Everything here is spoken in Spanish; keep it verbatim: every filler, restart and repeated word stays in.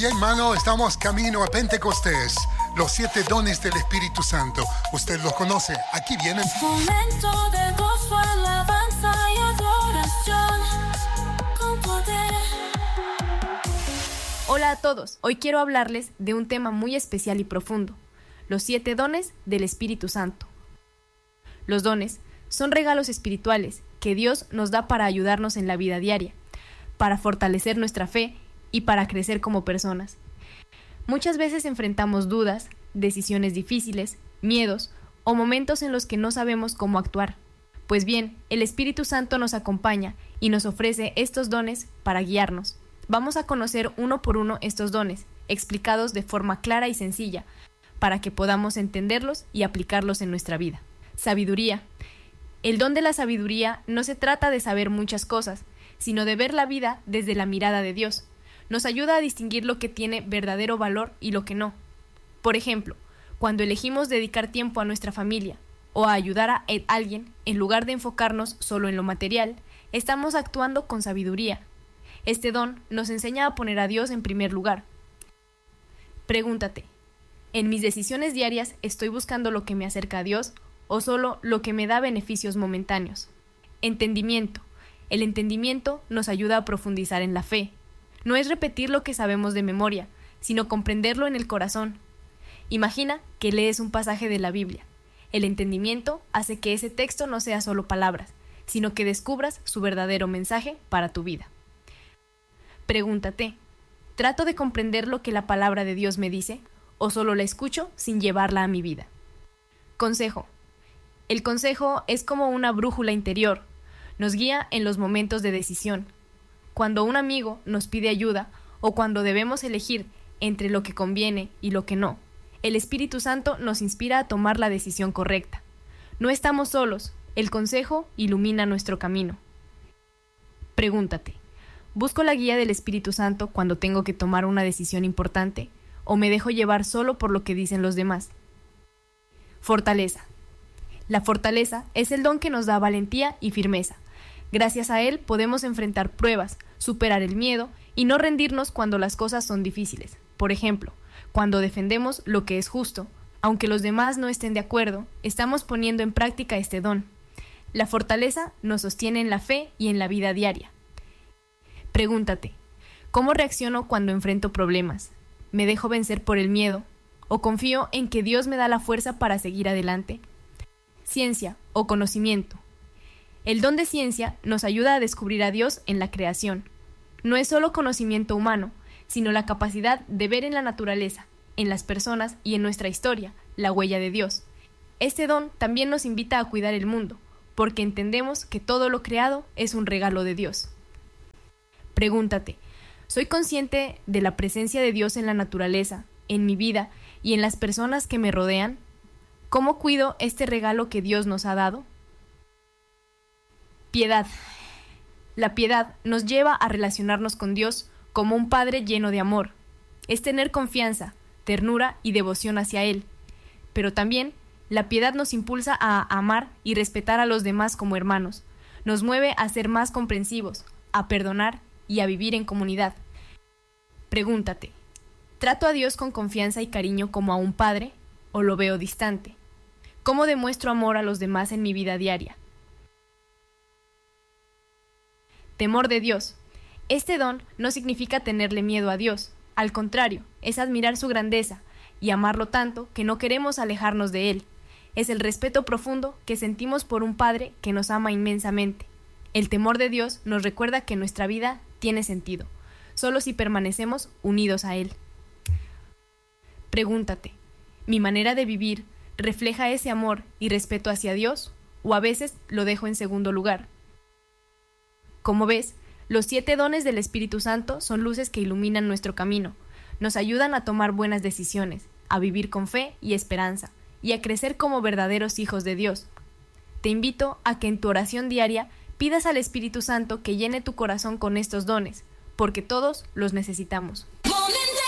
Bien, mano, estamos camino a Pentecostés. Los siete dones del Espíritu Santo. Usted los conoce. Aquí vienen. Momento de gozo, alabanza y adoración con poder. Hola a todos. Hoy quiero hablarles de un tema muy especial y profundo. Los siete dones del Espíritu Santo. Los dones son regalos espirituales que Dios nos da para ayudarnos en la vida diaria, para fortalecer nuestra fe y para crecer como personas. Muchas veces enfrentamos dudas, decisiones difíciles, miedos o momentos en los que no sabemos cómo actuar. Pues bien, el Espíritu Santo nos acompaña y nos ofrece estos dones para guiarnos. Vamos a conocer uno por uno estos dones, explicados de forma clara y sencilla, para que podamos entenderlos y aplicarlos en nuestra vida. Sabiduría. El don de la sabiduría no se trata de saber muchas cosas, sino de ver la vida desde la mirada de Dios. Nos ayuda a distinguir lo que tiene verdadero valor y lo que no. Por ejemplo, cuando elegimos dedicar tiempo a nuestra familia o a ayudar a alguien en lugar de enfocarnos solo en lo material, estamos actuando con sabiduría. Este don nos enseña a poner a Dios en primer lugar. Pregúntate, ¿en mis decisiones diarias estoy buscando lo que me acerca a Dios o solo lo que me da beneficios momentáneos? Entendimiento. El entendimiento nos ayuda a profundizar en la fe. No es repetir lo que sabemos de memoria, sino comprenderlo en el corazón. Imagina que lees un pasaje de la Biblia. El entendimiento hace que ese texto no sea solo palabras, sino que descubras su verdadero mensaje para tu vida. Pregúntate, ¿trato de comprender lo que la palabra de Dios me dice o solo la escucho sin llevarla a mi vida? Consejo. El consejo es como una brújula interior. Nos guía en los momentos de decisión. Cuando un amigo nos pide ayuda o cuando debemos elegir entre lo que conviene y lo que no, el Espíritu Santo nos inspira a tomar la decisión correcta. No estamos solos, el consejo ilumina nuestro camino. Pregúntate, ¿busco la guía del Espíritu Santo cuando tengo que tomar una decisión importante o me dejo llevar solo por lo que dicen los demás? Fortaleza. La fortaleza es el don que nos da valentía y firmeza. Gracias a él podemos enfrentar pruebas, superar el miedo y no rendirnos cuando las cosas son difíciles. Por ejemplo, cuando defendemos lo que es justo, aunque los demás no estén de acuerdo, estamos poniendo en práctica este don. La fortaleza nos sostiene en la fe y en la vida diaria. Pregúntate, ¿cómo reacciono cuando enfrento problemas? ¿Me dejo vencer por el miedo? ¿O confío en que Dios me da la fuerza para seguir adelante? Ciencia o conocimiento. El don de ciencia nos ayuda a descubrir a Dios en la creación. No es solo conocimiento humano, sino la capacidad de ver en la naturaleza, en las personas y en nuestra historia, la huella de Dios. Este don también nos invita a cuidar el mundo, porque entendemos que todo lo creado es un regalo de Dios. Pregúntate, ¿soy consciente de la presencia de Dios en la naturaleza, en mi vida y en las personas que me rodean? ¿Cómo cuido este regalo que Dios nos ha dado? Piedad. La piedad nos lleva a relacionarnos con Dios como un Padre lleno de amor. Es tener confianza, ternura y devoción hacia Él. Pero también la piedad nos impulsa a amar y respetar a los demás como hermanos. Nos mueve a ser más comprensivos, a perdonar y a vivir en comunidad. Pregúntate, ¿trato a Dios con confianza y cariño como a un padre o lo veo distante? ¿Cómo demuestro amor a los demás en mi vida diaria? Temor de Dios. Este don no significa tenerle miedo a Dios. Al contrario, es admirar su grandeza y amarlo tanto que no queremos alejarnos de Él. Es el respeto profundo que sentimos por un Padre que nos ama inmensamente. El temor de Dios nos recuerda que nuestra vida tiene sentido, solo si permanecemos unidos a Él. Pregúntate, ¿mi manera de vivir refleja ese amor y respeto hacia Dios o a veces lo dejo en segundo lugar? Como ves, los siete dones del Espíritu Santo son luces que iluminan nuestro camino, nos ayudan a tomar buenas decisiones, a vivir con fe y esperanza, y a crecer como verdaderos hijos de Dios. Te invito a que en tu oración diaria pidas al Espíritu Santo que llene tu corazón con estos dones, porque todos los necesitamos.